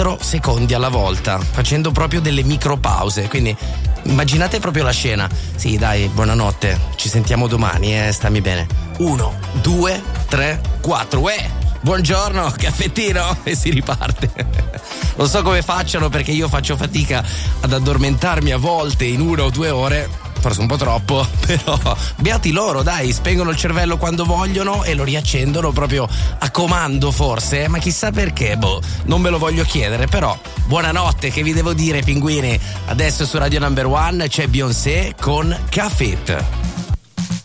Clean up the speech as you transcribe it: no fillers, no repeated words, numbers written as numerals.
4 secondi alla volta, facendo proprio delle micropause. Quindi immaginate proprio la scena. Sì, dai, buonanotte, ci sentiamo domani, stammi bene. 1, 2, 3, 4. Buongiorno, caffettino, e si riparte. Non so come facciano, perché io faccio fatica ad addormentarmi a volte in 1 o 2 ore, forse un po' troppo, però beati loro, dai, spengono il cervello quando vogliono e lo riaccendono proprio a comando, forse, ma chissà perché, non me lo voglio chiedere. Però buonanotte, che vi devo dire, pinguini. Adesso su Radio Number One c'è Beyoncé con Café.